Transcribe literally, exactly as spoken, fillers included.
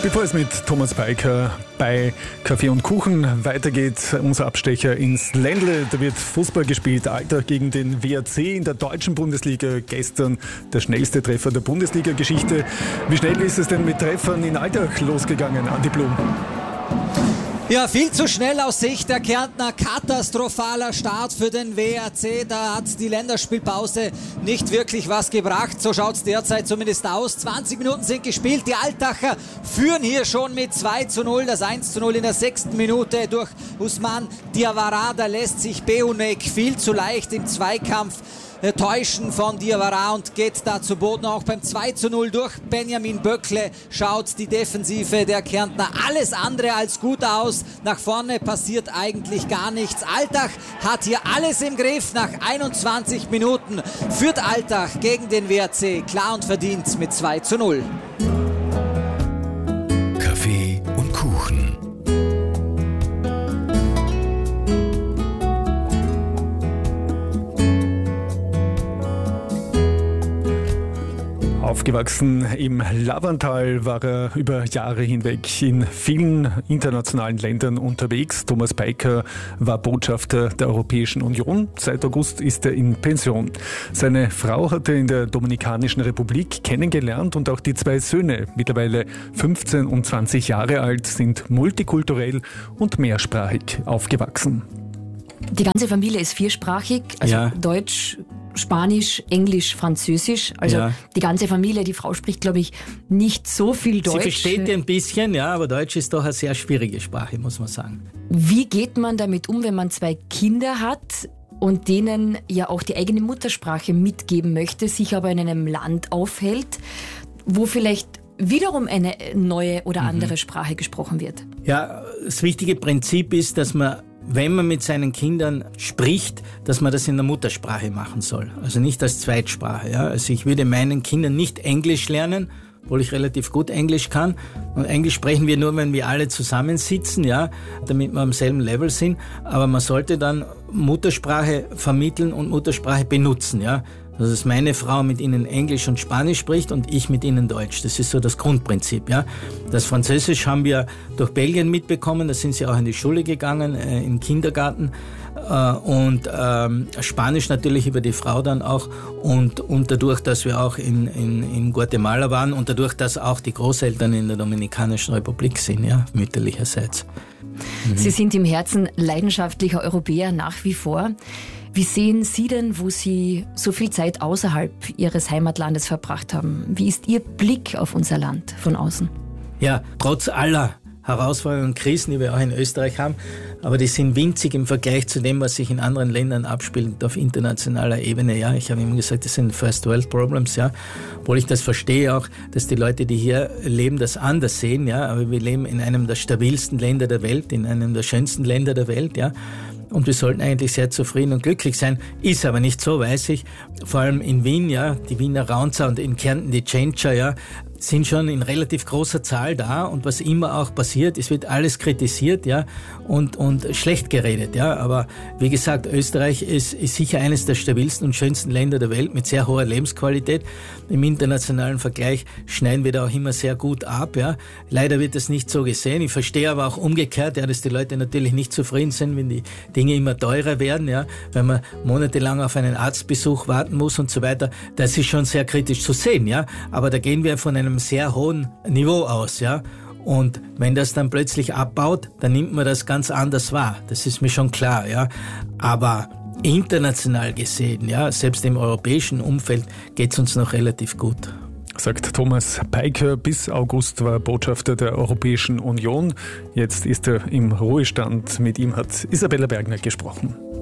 Bevor es mit Thomas Peiker bei Kaffee und Kuchen weitergeht, unser Abstecher ins Ländle. Da wird Fußball gespielt, Alltag gegen den W R C in der deutschen Bundesliga. Gestern der schnellste Treffer der Bundesliga-Geschichte. Wie schnell ist es denn mit Treffern in Alltag losgegangen, Andi Blum? Ja, viel zu schnell aus Sicht der Kärntner. Katastrophaler Start für den W R C. Da hat die Länderspielpause nicht wirklich was gebracht. So schaut es derzeit zumindest aus. zwanzig Minuten sind gespielt. Die Altacher führen hier schon mit zwei zu null. Das eins zu null in der sechsten Minute durch Ousmane Diawara. Da lässt sich Beunek viel zu leicht im Zweikampf täuschen von Diawara und geht da zu Boden. Auch beim zwei zu null durch Benjamin Böckle schaut die Defensive der Kärntner alles andere als gut aus. Nach vorne passiert eigentlich gar nichts. Altach hat hier alles im Griff. Nach einundzwanzig Minuten führt Altach gegen den W R C klar und verdient mit zwei zu null. Kaffee und Kuchen. Aufgewachsen im Lavantal war er über Jahre hinweg in vielen internationalen Ländern unterwegs. Thomas Peiker war Botschafter der Europäischen Union. Seit August ist er in Pension. Seine Frau hat er in der Dominikanischen Republik kennengelernt und auch die zwei Söhne, mittlerweile fünfzehn und zwanzig Jahre alt, sind multikulturell und mehrsprachig aufgewachsen. Die ganze Familie ist viersprachig, also ja. Deutsch, Spanisch, Englisch, Französisch. Also ja. die ganze Familie, die Frau spricht, glaube ich, nicht so viel Deutsch. Sie versteht ein bisschen, ja, aber Deutsch ist doch eine sehr schwierige Sprache, muss man sagen. Wie geht man damit um, wenn man zwei Kinder hat und denen ja auch die eigene Muttersprache mitgeben möchte, sich aber in einem Land aufhält, wo vielleicht wiederum eine neue oder andere mhm. Sprache gesprochen wird? Ja, das wichtige Prinzip ist, dass man, wenn man mit seinen Kindern spricht, dass man das in der Muttersprache machen soll. Also nicht als Zweitsprache. Ja. Also ich würde meinen Kindern nicht Englisch lernen, obwohl ich relativ gut Englisch kann. Und Englisch sprechen wir nur, wenn wir alle zusammensitzen, ja, damit wir am selben Level sind. Aber man sollte dann Muttersprache vermitteln und Muttersprache benutzen. Ja. Also dass meine Frau mit ihnen Englisch und Spanisch spricht und ich mit ihnen Deutsch. Das ist so das Grundprinzip. Ja. Das Französisch haben wir durch Belgien mitbekommen. Da sind sie auch in die Schule gegangen, äh, im Kindergarten. Äh, und ähm, Spanisch natürlich über die Frau dann auch. Und, und dadurch, dass wir auch in, in, in Guatemala waren und dadurch, dass auch die Großeltern in der Dominikanischen Republik sind, ja, mütterlicherseits. Mhm. Sie sind im Herzen leidenschaftlicher Europäer nach wie vor. Wie sehen Sie denn, wo Sie so viel Zeit außerhalb Ihres Heimatlandes verbracht haben? Wie ist Ihr Blick auf unser Land von außen? Ja, trotz aller Herausforderungen und Krisen, die wir auch in Österreich haben, aber die sind winzig im Vergleich zu dem, was sich in anderen Ländern abspielt auf internationaler Ebene. Ja, ich habe immer gesagt, das sind First World Problems, ja, obwohl ich das verstehe auch, dass die Leute, die hier leben, das anders sehen, ja, aber wir leben in einem der stabilsten Länder der Welt, in einem der schönsten Länder der Welt, ja. Und wir sollten eigentlich sehr zufrieden und glücklich sein. Ist aber nicht so, weiß ich. Vor allem in Wien, ja, die Wiener Raunzer und in Kärnten die Tschentscher, ja, sind schon in relativ großer Zahl da. Und was immer auch passiert, es wird alles kritisiert, ja, und, und schlecht geredet, ja. Aber wie gesagt, Österreich ist, ist sicher eines der stabilsten und schönsten Länder der Welt mit sehr hoher Lebensqualität. Im internationalen Vergleich schneiden wir da auch immer sehr gut ab, ja. Leider wird das nicht so gesehen. Ich verstehe aber auch umgekehrt, ja, dass die Leute natürlich nicht zufrieden sind, wenn die Dinge immer teurer werden, ja, wenn man monatelang auf einen Arztbesuch warten muss und so weiter. Das ist schon sehr kritisch zu sehen, ja. Aber da gehen wir von einem sehr hohen Niveau aus, ja. Und wenn das dann plötzlich abbaut, dann nimmt man das ganz anders wahr. Das ist mir schon klar, ja. Aber international gesehen, ja, selbst im europäischen Umfeld geht es uns noch relativ gut. Sagt Thomas Peiker. Bis August war Botschafter der Europäischen Union. Jetzt ist er im Ruhestand. Mit ihm hat Isabella Bergner gesprochen.